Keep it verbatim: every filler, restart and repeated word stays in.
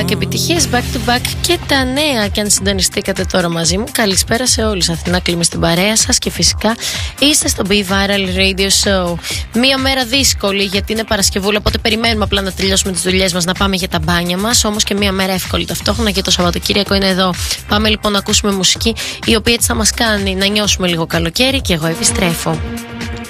back επιτυχίες, back to back και τα νέα. Και αν συντονιστήκατε τώρα μαζί μου, καλησπέρα σε όλους. Αθηνά Κλίμη στην παρέα σας και φυσικά είστε στο Be Viral Radio Show. Μία μέρα δύσκολη γιατί είναι Παρασκευούλα, οπότε περιμένουμε απλά να τελειώσουμε τις δουλειές μας, να πάμε για τα μπάνια μας. Όμως και μία μέρα εύκολη ταυτόχρονα και το Σαββατοκύριακο είναι εδώ. Πάμε λοιπόν να ακούσουμε μουσική η οποία έτσι θα μας κάνει να νιώσουμε λίγο καλοκαίρι και εγώ επιστρέφω.